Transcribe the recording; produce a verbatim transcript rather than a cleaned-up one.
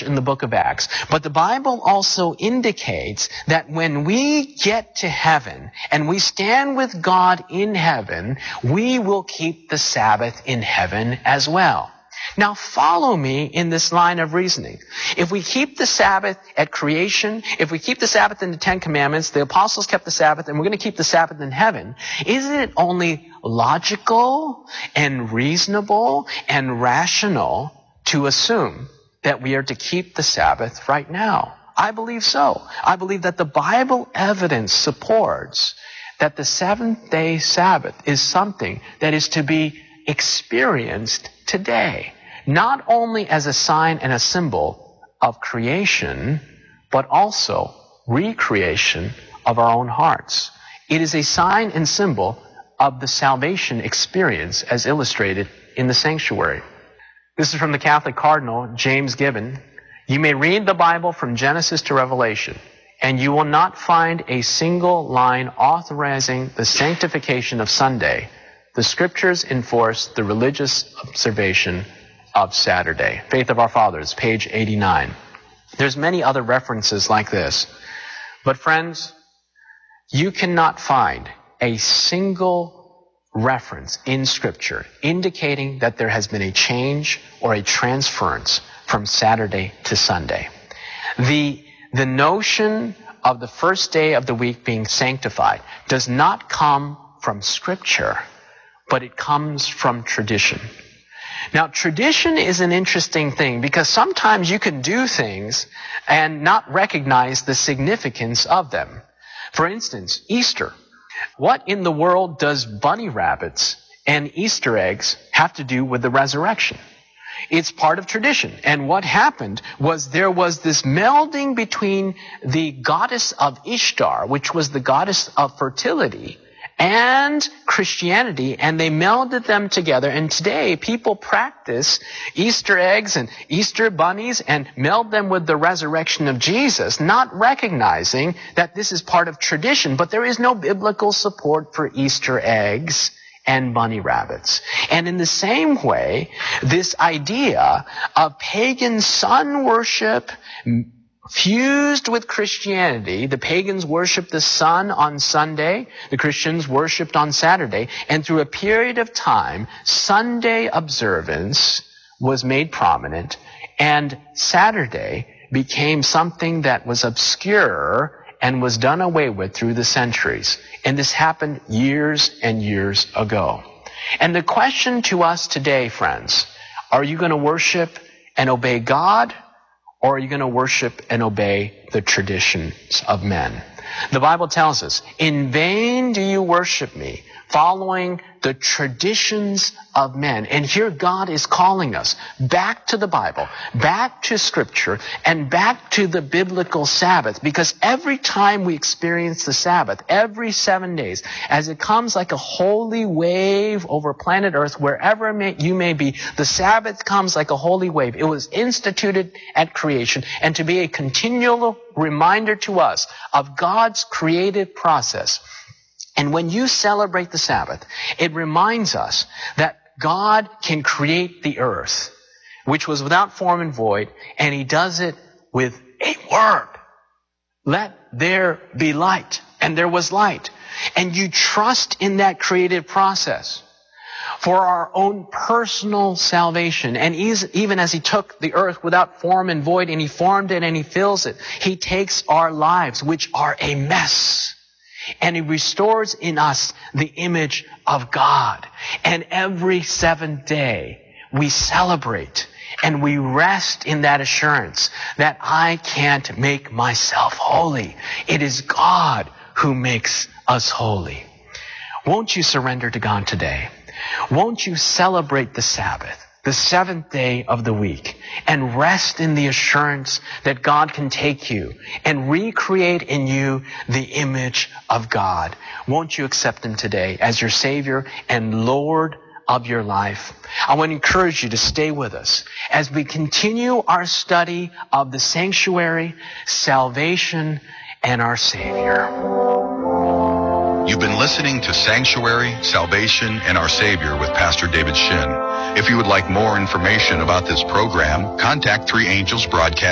church in the book of Acts. But the Bible also indicates that when we get to heaven and we stand with God in heaven, we will keep the Sabbath in heaven as well. Now follow me in this line of reasoning. If we keep the Sabbath at creation, if we keep the Sabbath in the Ten Commandments, the apostles kept the Sabbath, and we're going to keep the Sabbath in heaven, isn't it only logical and reasonable and rational to assume that we are to keep the Sabbath right now? I believe so. I believe that the Bible evidence supports that the seventh-day Sabbath is something that is to be experienced today, not only as a sign and a symbol of creation, but also recreation of our own hearts. It is a sign and symbol of the salvation experience as illustrated in the sanctuary. This is from the Catholic Cardinal, James Gibbon. You may read the Bible from Genesis to Revelation, and you will not find a single line authorizing the sanctification of Sunday. The Scriptures enforce the religious observation of Saturday. Faith of Our Fathers, page eighty-nine. There's many other references like this. But friends, you cannot find a single reference in Scripture indicating that there has been a change or a transference from Saturday to Sunday. The, the notion of the first day of the week being sanctified does not come from Scripture, but it comes from tradition. Now, tradition is an interesting thing because sometimes you can do things and not recognize the significance of them. For instance, Easter. What in the world does bunny rabbits and Easter eggs have to do with the resurrection? It's part of tradition. And what happened was there was this melding between the goddess of Ishtar, which was the goddess of fertility, and Christianity, and they melded them together. And today, people practice Easter eggs and Easter bunnies and meld them with the resurrection of Jesus, not recognizing that this is part of tradition. But there is no biblical support for Easter eggs and bunny rabbits. And in the same way, this idea of pagan sun worship fused with Christianity, the pagans worshiped the sun on Sunday, the Christians worshiped on Saturday, and through a period of time, Sunday observance was made prominent, and Saturday became something that was obscure and was done away with through the centuries. And this happened years and years ago. And the question to us today, friends, are you going to worship and obey God, or are you going to worship and obey the traditions of men? The Bible tells us, in vain do you worship me, following the traditions of men. And here God is calling us back to the Bible, back to Scripture, and back to the biblical Sabbath. Because every time we experience the Sabbath, every seven days, as it comes like a holy wave over planet Earth, wherever may, you may be, the Sabbath comes like a holy wave. It was instituted at creation, and to be a continual reminder to us of God's creative process. And when you celebrate the Sabbath, it reminds us that God can create the earth, which was without form and void, and He does it with a word. Let there be light. And there was light. And you trust in that creative process for our own personal salvation. And even as He took the earth without form and void, and He formed it and He fills it, He takes our lives, which are a mess, and He restores in us the image of God. And every seventh day, we celebrate and we rest in that assurance that I can't make myself holy. It is God who makes us holy. Won't you surrender to God today? Won't you celebrate the Sabbath, the seventh day of the week, and rest in the assurance that God can take you and recreate in you the image of God? Won't you accept Him today as your Savior and Lord of your life? I want to encourage you to stay with us as we continue our study of the sanctuary, salvation, and our Savior. You've been listening to Sanctuary, Salvation, and Our Savior with Pastor David Shin. If you would like more information about this program, contact Three Angels Broadcast